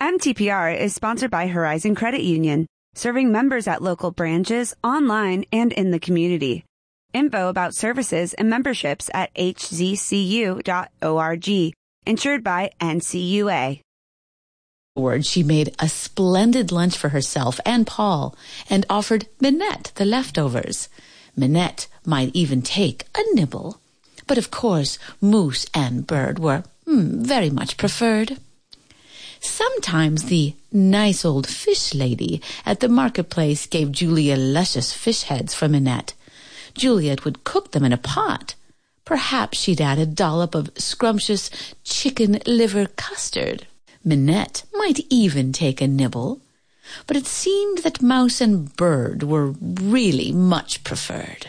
MTPR is sponsored by Horizon Credit Union, serving members at local branches, online, and in the community. Info about services and memberships at hzcu.org. Insured by NCUA. She made a splendid lunch for herself and Paul and offered Minette the leftovers. Minette might even take a nibble. But of course, Moose and Bird were very much preferred. Sometimes the nice old fish lady at the marketplace gave Julia luscious fish heads for Minette. Juliet would cook them in a pot. Perhaps she'd add a dollop of scrumptious chicken liver custard. Minette might even take a nibble. But it seemed that Mouse and Bird were really much preferred.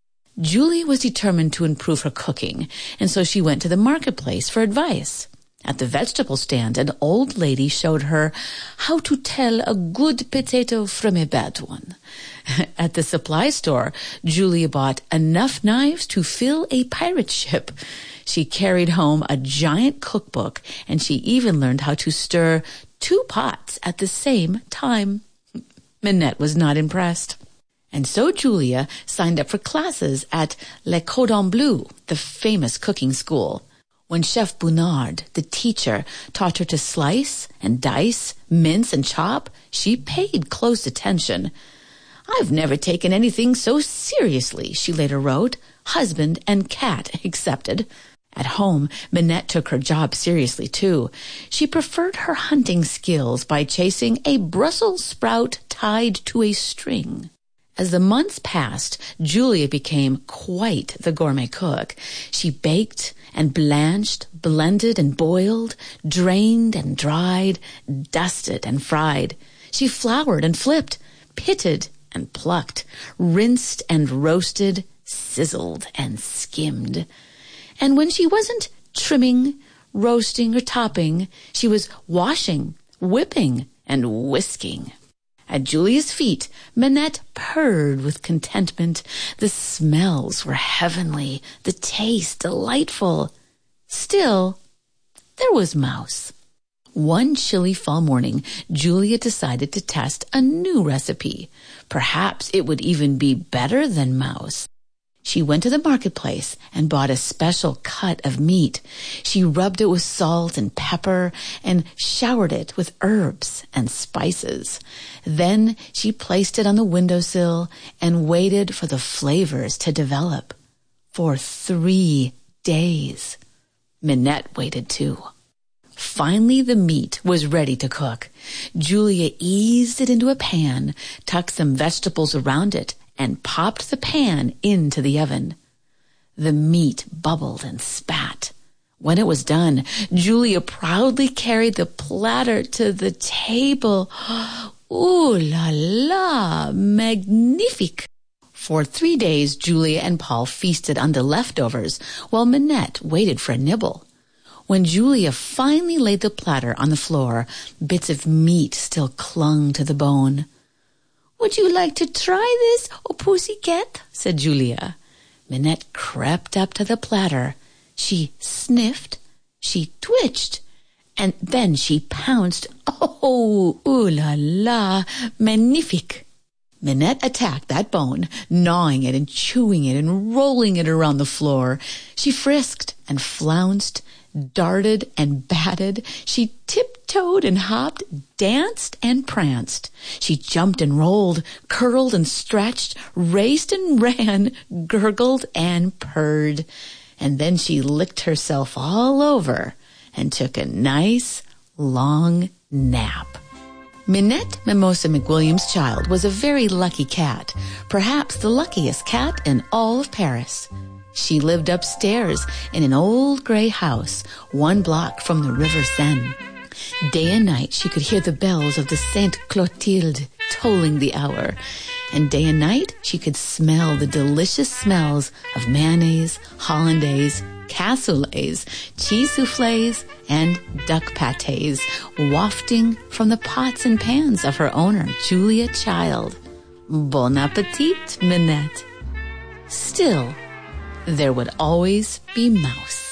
Julia was determined to improve her cooking, and so she went to the marketplace for advice. At the vegetable stand, an old lady showed her how to tell a good potato from a bad one. At the supply store, Julia bought enough knives to fill a pirate ship. She carried home a giant cookbook, and she even learned how to stir 2 pots at the same time. Minette was not impressed. And so Julia signed up for classes at Le Cordon Bleu, the famous cooking school. When Chef Bounard, the teacher, taught her to slice and dice, mince and chop, she paid close attention. "I've never taken anything so seriously," she later wrote, husband and cat excepted. At home, Minette took her job seriously, too. She preferred her hunting skills by chasing a Brussels sprout tied to a string. As the months passed, Julia became quite the gourmet cook. She baked and blanched, blended and boiled, drained and dried, dusted and fried. She floured and flipped, pitted and plucked, rinsed and roasted, sizzled and skimmed. And when she wasn't trimming, roasting, or topping, she was washing, whipping, and whisking. At Julia's feet, Minette purred with contentment. The smells were heavenly, the taste delightful. Still, there was Mouse. One chilly fall morning, Julia decided to test a new recipe. Perhaps it would even be better than Mouse. She went to the marketplace and bought a special cut of meat. She rubbed it with salt and pepper and showered it with herbs and spices. Then she placed it on the windowsill and waited for the flavors to develop. For 3 days. Minette waited too. Finally, the meat was ready to cook. Julia eased it into a pan, tucked some vegetables around it, and popped the pan into the oven. The meat bubbled and spat. When it was done, Julia proudly carried the platter to the table. Ooh la la, magnifique! For 3 days, Julia and Paul feasted on the leftovers, while Minette waited for a nibble. When Julia finally laid the platter on the floor, bits of meat still clung to the bone. "Would you like to try this, oh pussycat?" said Julia. Minette crept up to the platter. She sniffed, she twitched, and then she pounced. Oh, ooh la la, magnifique! Minette attacked that bone, gnawing it and chewing it and rolling it around the floor. She frisked and flounced, darted and batted. She tiptoed and hopped, danced and pranced. She jumped and rolled, curled and stretched, raced and ran, gurgled and purred. And then she licked herself all over and took a nice, long nap. Minette Mimosa McWilliams Child was a very lucky cat, perhaps the luckiest cat in all of Paris. She lived upstairs in an old gray house 1 block from the River Seine. Day and night she could hear the bells of the Sainte Clotilde tolling the hour. And day and night she could smell the delicious smells of mayonnaise, hollandaise, cassoulets, cheese soufflés, and duck pâtés wafting from the pots and pans of her owner, Julia Child. Bon appétit, Minette. Still, there would always be Mouse.